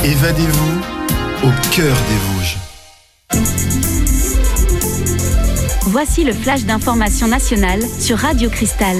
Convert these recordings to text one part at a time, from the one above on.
Évadez-vous au cœur des Vosges. Voici le flash d'information nationale sur Radio Cristal.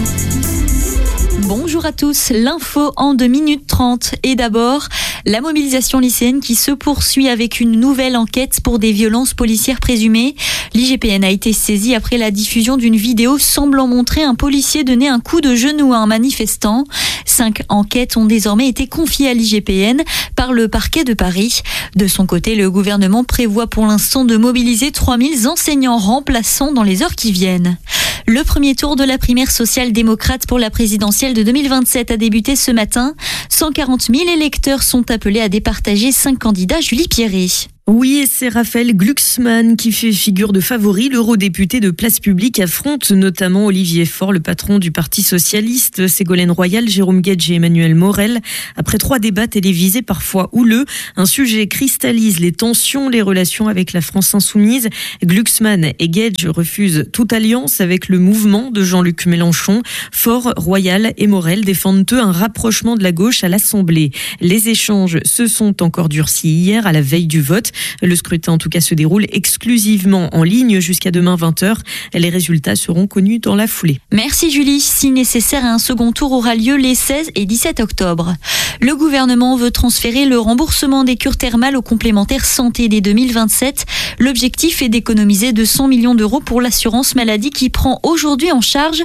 Bonjour à tous, l'info en 2 minutes 30. Et d'abord, la mobilisation lycéenne qui se poursuit avec une nouvelle enquête pour des violences policières présumées. L'IGPN a été saisie après la diffusion d'une vidéo semblant montrer un policier donner un coup de genou à un manifestant. 5 enquêtes ont désormais été confiées à l'IGPN par le parquet de Paris. De son côté, le gouvernement prévoit pour l'instant de mobiliser 3000 enseignants remplaçants dans les heures qui viennent. Le premier tour de la primaire social-démocrate pour la présidentielle de 2027 a débuté ce matin. 140 000 électeurs sont appelés à départager 5 candidats. Julie Pierret. Oui, et c'est Raphaël Glucksmann qui fait figure de favori. L'eurodéputé de Place Publique affronte notamment Olivier Faure, le patron du Parti Socialiste, Ségolène Royal, Jérôme Guedj et Emmanuel Morel. Après 3 débats télévisés parfois houleux, un sujet cristallise les tensions, les relations avec la France insoumise. Glucksmann et Guedj refusent toute alliance avec le mouvement de Jean-Luc Mélenchon. Faure, Royal et Morel défendent eux un rapprochement de la gauche à l'Assemblée. Les échanges se sont encore durcis hier à la veille du vote. Le scrutin, en tout cas, se déroule exclusivement en ligne jusqu'à demain 20h. Les résultats seront connus dans la foulée. Merci Julie. Si nécessaire, un second tour aura lieu les 16 et 17 octobre. Le gouvernement veut transférer le remboursement des cures thermales aux complémentaires santé dès 2027. L'objectif est d'économiser 200 millions d'euros pour l'assurance maladie qui prend aujourd'hui en charge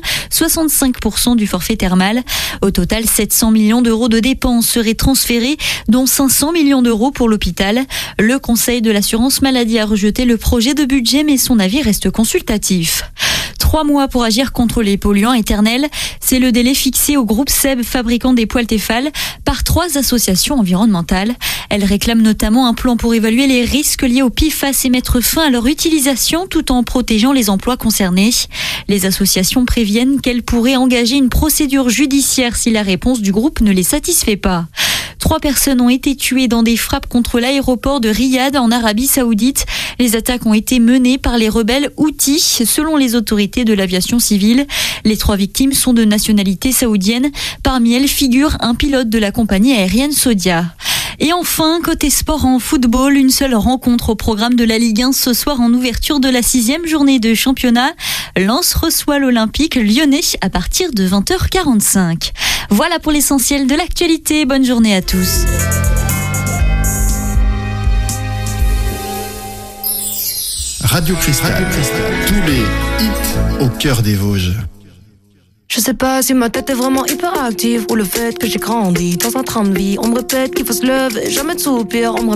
65% du forfait thermal. Au total, 700 millions d'euros de dépenses seraient transférés, dont 500 millions d'euros pour l'hôpital. Le Conseil de l'assurance maladie a rejeté le projet de budget, mais son avis reste consultatif. 3 mois pour agir contre les polluants éternels. C'est le délai fixé au groupe SEB, fabricant des poêles Tefal, par 3 associations environnementales. Elles réclament notamment un plan pour évaluer les risques liés aux PFAS et mettre fin à leur utilisation tout en protégeant les emplois concernés. Les associations préviennent qu'elles pourraient engager une procédure judiciaire si la réponse du groupe ne les satisfait pas. 3 personnes ont été tuées dans des frappes contre l'aéroport de Riyad en Arabie Saoudite. Les attaques ont été menées par les rebelles Houthis, selon les autorités de l'aviation civile. Les 3 victimes sont de nationalité saoudienne. Parmi elles figure un pilote de la compagnie aérienne Saudia. Et enfin, côté sport en football, une seule rencontre au programme de la Ligue 1 ce soir en ouverture de la 6e journée de championnat. Lens reçoit l'Olympique lyonnais à partir de 20h45. Voilà pour l'essentiel de l'actualité. Bonne journée à tous. Radio Cristal, tous les hits au cœur des Vosges. Je sais pas si ma tête est vraiment hyperactive ou le fait que j'ai grandi dans un train de vie. On me répète qu'il faut se lever, jamais de soupir. On me